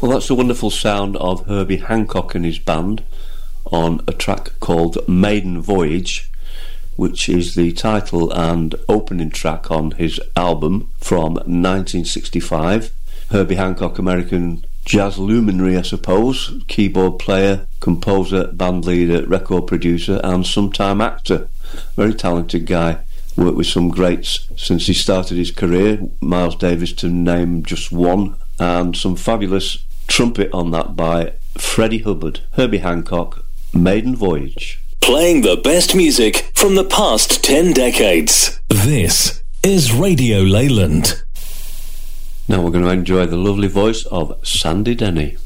Well, that's the wonderful sound of Herbie Hancock and his band on a track called Maiden Voyage, which is the title and opening track on his album from 1965. Herbie Hancock, American jazz luminary, I suppose, keyboard player, composer, band leader, record producer and sometime actor. Very talented guy. Worked with some greats since he started his career, Miles Davis to name just one, and some fabulous trumpet on that by Freddie Hubbard. Herbie Hancock, Maiden Voyage. Playing the best music from the past 10 decades. This is Radio Leyland. Now we're going to enjoy the lovely voice of Sandy Denny.